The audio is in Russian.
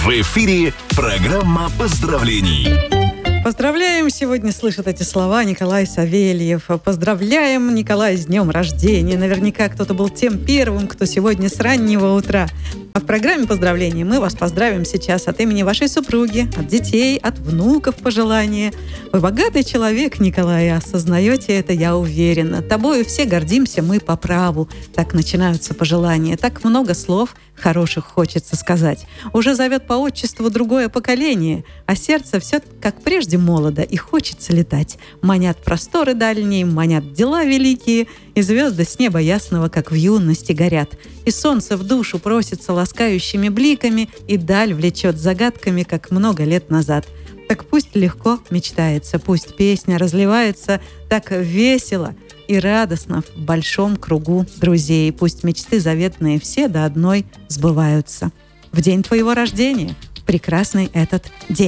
В эфире программа поздравлений. Поздравляем! Сегодня слышат эти слова Николай Савельев. Поздравляем, Николай, с днем рождения. Наверняка кто-то был тем первым, кто сегодня с раннего утра. А в программе поздравлений мы вас поздравим сейчас от имени вашей супруги, от детей, от внуков пожелания. Вы богатый человек, Николай, осознаете это, я уверена. Тобою все гордимся мы по праву. Так начинаются пожелания. Так много слов хороших хочется сказать. Уже зовет по отчеству другое поколение, а сердце все как прежде молодо и хочется летать. Манят просторы дальние, манят дела великие, и звезды с неба ясного, как в юности, горят. И солнце в душу просится ласкающими бликами, и даль влечет загадками, как много лет назад. Так пусть легко мечтается, пусть песня разливается так весело и радостно в большом кругу друзей. Пусть мечты заветные все до одной сбываются. В день твоего рождения, в прекрасный этот день.